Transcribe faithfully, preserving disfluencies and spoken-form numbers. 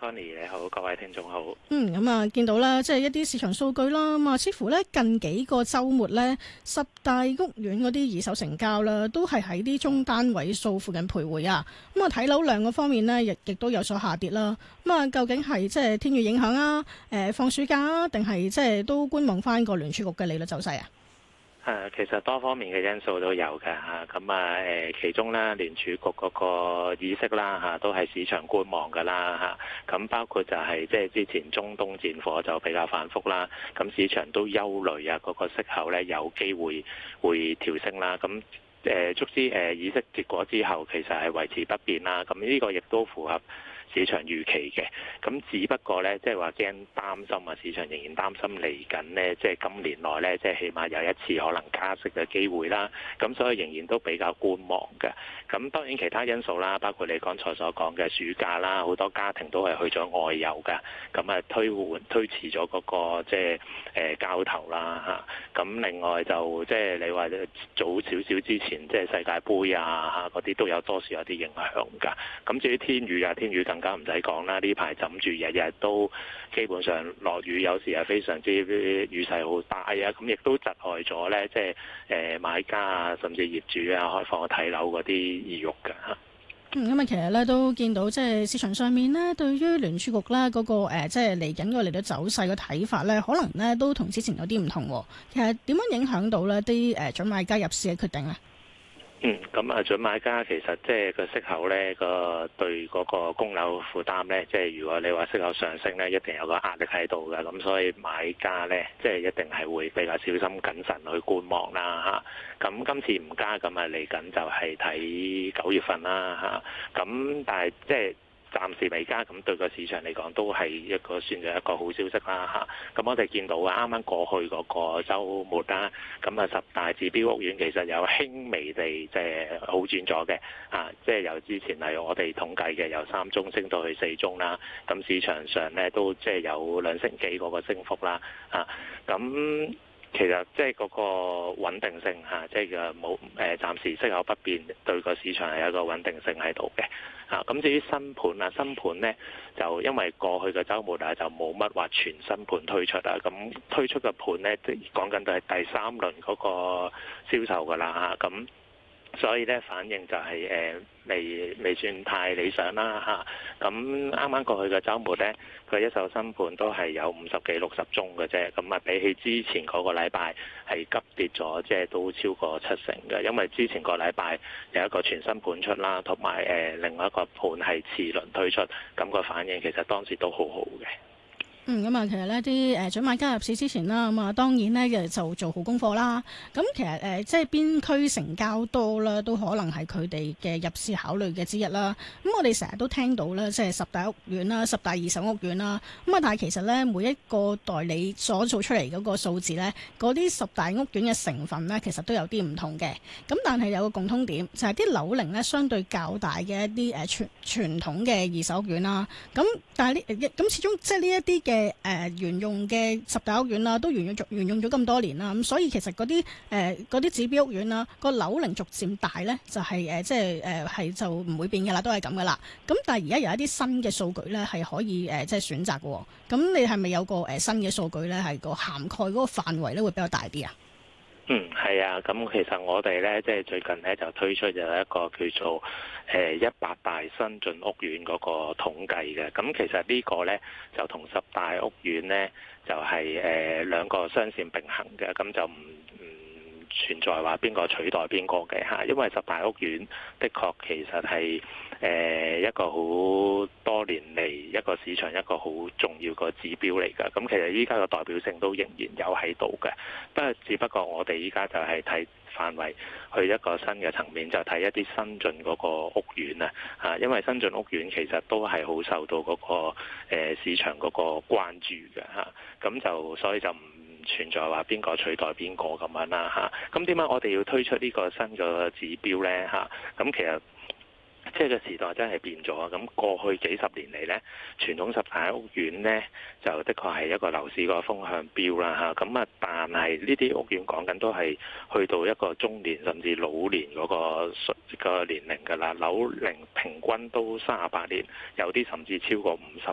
Connie 你好，各位聽眾好。 嗯，咁啊，見到啦，即係一啲市場數據啦，咁啊，似乎咧近幾個週末咧，十大屋苑嗰啲二手成交啦，都係喺啲中單位數附近徘徊啊。咁啊，睇樓量嗰方面呢，亦亦都有所下跌啦。咁啊，究竟係即係天雨影響啊？誒，放暑假啊，定係即係都觀望翻個聯儲局嘅利率走勢啊？ 誒，其實多方面嘅因素都有嘅嚇，咁啊誒，其中咧聯儲局嗰個議息啦嚇，都係市場觀望㗎啦嚇，咁包括就係即係之前中東戰火就比較反覆啦，咁市場都憂慮啊，嗰個息口咧有機會會調升啦，咁誒，卒之誒議息結果之後，其實係維持不變啦，咁呢個亦都符合市場預期嘅，咁只不過咧，即係話驚擔心啊，市場仍然擔心嚟緊咧，即係今年內咧，即係起碼有一次可能加息嘅機會啦。咁所以仍然都比較觀望嘅。咁當然其他因素啦，包括你剛才所講嘅暑假啦，好多家庭都係去咗外遊㗎，咁啊推緩推遲咗嗰個即係誒交投啦嚇。咁另外就即係你話早少少之前，即係世界盃啊嚇嗰啲都有多少有啲影響㗎。咁至於天雨啊，天雨更加唔使講啦，呢排枕住日日都基本上落雨，有時係非常之雨勢好大啊，咁亦都窒礙咗咧，即係誒買家啊，甚至業主啊開放睇樓嗰啲意欲㗎嚇。 嗯，咁啊，其實咧都見到即係市場上面咧，對於聯儲局咧嗰個誒即係嚟緊個利率走勢嘅睇法咧，可能咧都同之前有啲唔同。其實點樣影響到咧啲誒準買家入市嘅決定咧？ 嗯，咁啊，準買家其實即係個息口咧，個對嗰個供樓負擔咧，即係如果你話息口上升咧，一定有個壓力喺度㗎，咁所以買家咧，即係一定係會比較小心謹慎去觀望啦嚇。咁今次唔加，咁啊嚟緊就係睇九月份啦嚇。咁但係即係暫時未加，咁對個市場嚟講都係一個算係一個好消息啦嚇。咁我哋見到啊，啱啱過去嗰個週末啦，咁啊十大指標屋苑其實有輕微地即係好轉咗嘅啊，即係由之前係我哋統計嘅由三宗升到去四宗啦。咁市場上咧都即係有兩成幾嗰個升幅啦啊，咁。其實即係嗰個穩定性嚇，即係嘅冇誒，暫時息口不變，對個市場係有一個穩定性喺度嘅嚇。咁至於新盤啊，新盤咧就因為過去嘅週末啊，就冇乜話全新盤推出啊，咁推出嘅盤咧，即係講緊都係第三輪嗰個銷售㗎啦嚇，咁。所以咧反應就係、是、誒、呃、未未算太理想啦嚇。咁啱啱過去嘅週末咧，佢一手新盤都係有五十幾六十宗嘅啫。咁啊比起之前嗰個禮拜係急跌咗，即係都超過七成嘅。因為之前個禮拜有一個全新盤出啦，同埋誒另外一個盤係次輪推出，咁個反應其實當時都好好嘅。 嗯，咁啊，其實呢啲誒準買家入市之前啦，咁啊當然呢就做好功課啦。咁其實誒、呃、即係邊區成交多啦，都可能係佢哋嘅入市考慮嘅之一啦。咁我哋成日都聽到啦，即係十大屋苑啦、十大二手屋苑啦。咁啊，但係其實呢，每一個代理所做出嚟嗰個數字呢，嗰啲十大屋苑嘅成分呢，其實都有啲唔同嘅。咁但係有個共通點，就係啲樓齡呢相對較大嘅一啲誒傳傳統嘅二手屋苑啦。咁但係呢咁始終即係呢一啲嘅。嘅誒沿用嘅十大屋苑啦，都沿用咗沿用咗咁多年啦，咁所以其實嗰啲誒嗰啲指標屋苑啦，個樓齡逐漸大咧，就係、是、誒、呃、即係誒係就唔會變嘅啦，都係咁噶啦。咁但係而家有一啲新嘅數據咧，係可以誒、呃、即係選擇嘅。咁你係咪有個誒、呃、新嘅數據咧，係個涵蓋嗰個範圍咧會比較大啲啊？ 嗯，係啊，咁其實我哋咧，即係最近咧就推出咗一個叫做誒一百大新進屋苑嗰個統計嘅。咁其實呢個咧就同十大屋苑咧就係誒兩個雙線並行嘅，咁就唔唔存在話邊個取代邊個嘅嚇，因為十大屋苑的確其實係誒一個好多年嚟一個市場一個好重要個指標嚟㗎。咁其實依家個代表性都仍然有喺度嘅，不過只不過我哋依家就係睇範圍去一個新嘅層面，就睇一啲新進嗰個屋苑啊嚇，因為新進屋苑其實都係好受到嗰個誒市場嗰個關注嘅嚇，咁就所以就唔存在話邊個取代邊個咁樣啦嚇。咁點解我哋要推出呢個新嘅指標呢嚇？咁其實即係個時代真係變咗，咁過去幾十年嚟呢，傳統十大屋苑呢，就的確係一個樓市個風向標啦嚇。咁啊，但係呢啲屋苑講緊都係去到一個中年甚至老年嗰個個年齡㗎啦，樓齡平均都三十八年，有啲甚至超過五十